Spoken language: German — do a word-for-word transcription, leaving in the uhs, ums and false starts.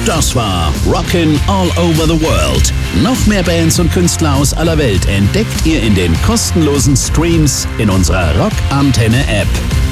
Das war Rockin' All Over the World. Noch mehr Bands und Künstler aus aller Welt entdeckt ihr in den kostenlosen Streams in unserer Rock Antenne App.